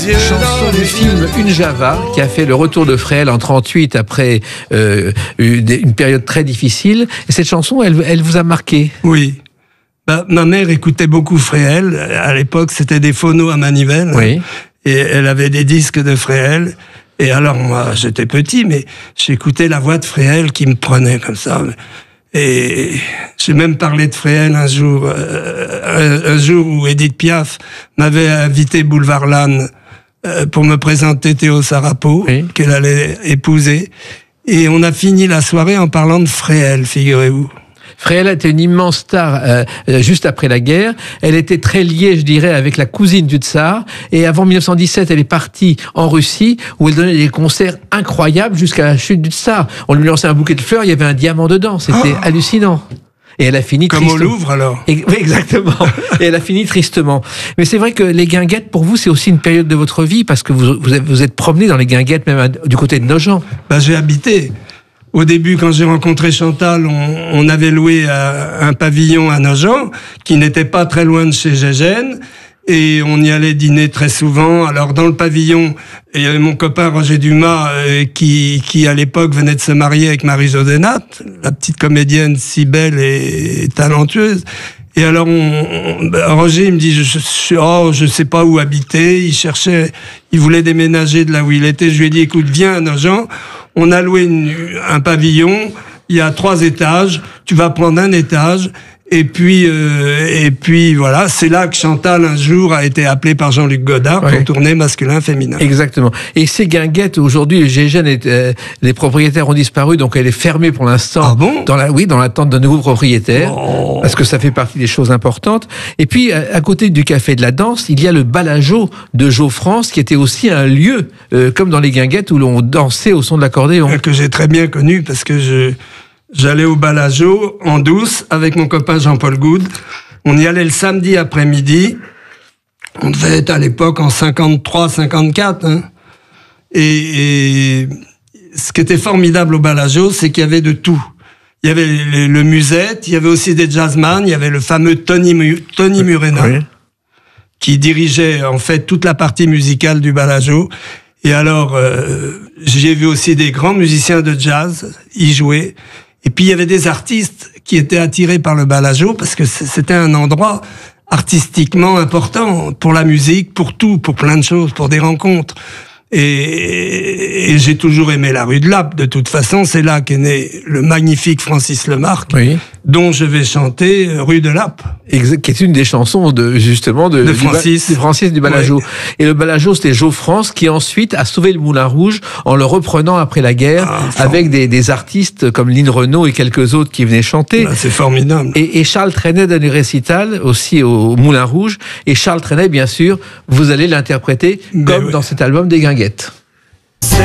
Chanson du film Une Java qui a fait le retour de Fréhel en 38 après une période très difficile. Et cette chanson, elle vous a marqué? Oui. Ma mère écoutait beaucoup Fréhel. À l'époque, c'était des phonos à manivelle. Oui. Et elle avait des disques de Fréhel. Et alors, moi, j'étais petit, mais j'écoutais la voix de Fréhel qui me prenait comme ça. Et j'ai même parlé de Fréhel un jour où Edith Piaf m'avait invité Boulevard Lannes pour me présenter Théo Sarapo, oui, qu'elle allait épouser. Et on a fini la soirée en parlant de Fréhel, figurez-vous. Fréhel était une immense star juste après la guerre. Elle était très liée, je dirais, avec la cousine du tsar. Et avant 1917, elle est partie en Russie, où elle donnait des concerts incroyables jusqu'à la chute du tsar. On lui lançait un bouquet de fleurs, il y avait un diamant dedans. C'était hallucinant. Et elle a fini comme tristement. Au Louvre, alors. Oui, exactement. Et elle a fini tristement. Mais c'est vrai que les guinguettes, pour vous, c'est aussi une période de votre vie, parce que vous êtes promené dans les guinguettes, même du côté de Nogent. J'ai habité. Au début, quand j'ai rencontré Chantal, on avait loué un pavillon à Nogent, qui n'était pas très loin de chez Gégène, et on y allait dîner très souvent. Alors, dans le pavillon, il y avait mon copain Roger Dumas, qui à l'époque venait de se marier avec Marie-Josée Nat, la petite comédienne si belle et talentueuse. Et alors, Roger, il me dit, je sais pas où habiter. Il voulait déménager de là où il était. Je lui ai dit, écoute, viens à Nogent. On a loué un pavillon. Il y a 3 étages. Tu vas prendre un étage. Et puis voilà, c'est là que Chantal un jour a été appelée par Jean-Luc Godard pour tourner masculin-féminin. Exactement. Et ces guinguettes aujourd'hui, Gégène, les propriétaires ont disparu, donc elle est fermée pour l'instant. Ah bon? Dans l'attente de nouveaux propriétaires, parce que ça fait partie des choses importantes. Et puis à côté du Café de la Danse, il y a le Balageau de Jo-France, qui était aussi un lieu comme dans les guinguettes où l'on dansait au son de l'accordéon. Que j'ai très bien connu parce que j'allais au Balageau en douce avec mon copain Jean-Paul Goude. On y allait le samedi après-midi. On devait être à l'époque en 53-54. Hein. Et ce qui était formidable au Balageau, c'est qu'il y avait de tout. Il y avait le musette, il y avait aussi des jazzman, il y avait le fameux Tony Murena, oui, qui dirigeait en fait toute la partie musicale du Balageau. Et alors, j'ai vu aussi des grands musiciens de jazz y jouer. Et puis, il y avait des artistes qui étaient attirés par le Balageau parce que c'était un endroit artistiquement important pour la musique, pour tout, pour plein de choses, pour des rencontres. Et j'ai toujours aimé la rue de Lappe. De toute façon, c'est là qu'est né le magnifique Francis Lemarque, oui, dont je vais chanter Rue de Lappe. Qui est une des chansons de Francis du Balageau. Oui. Et le Balageau, c'était Jo-France qui ensuite a sauvé le Moulin Rouge en le reprenant après la guerre avec des artistes comme Lynn Renaud et quelques autres qui venaient chanter. C'est formidable. Et Charles Trenet donne une récital aussi au Moulin Rouge. Et Charles Trenet, bien sûr, vous allez l'interpréter comme dans cet album des Guinguettes.